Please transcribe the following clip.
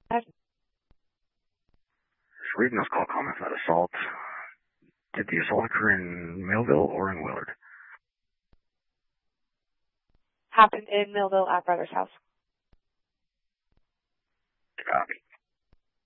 Just reading those call comments. That assault. Did the assault occur in Millville or in Willard? Happened in Millville at brother's house. Copy.